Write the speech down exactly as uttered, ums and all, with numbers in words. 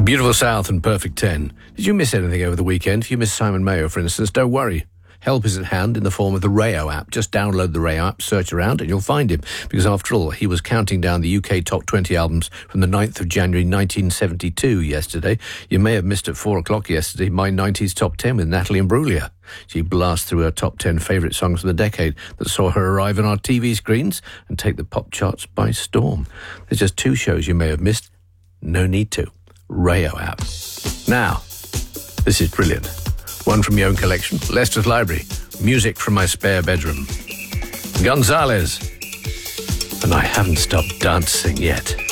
Beautiful South and Perfect ten. Did you miss anything over the weekend? If you missed Simon Mayo, for instance, don't worry. Help is at hand in the form of the Rayo app. Just download the Rayo app, search around, and you'll find him. Because after all, he was counting down the U K top twenty albums from the ninth of January nineteen seventy-two yesterday. You may have missed at four o'clock yesterday my nineties top ten with Natalie Imbruglia. She blasts through her top ten favourite songs of the decade that saw her arrive on our T V screens and take the pop charts by storm. There's just two shows you may have missed. No need to. Rayo app. Now, this is brilliant. One from your own collection, Leicester's Library, music from my spare bedroom. Gonzalez, and I haven't stopped dancing yet.